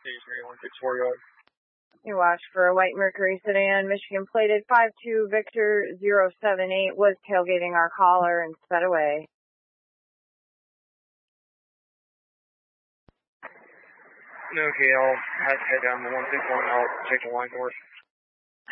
164 yard. You watch for a white Mercury sedan, Michigan plated 52 Victor 078, was tailgating our caller and sped away. Okay, I'll head down to 161. I'll check the line course.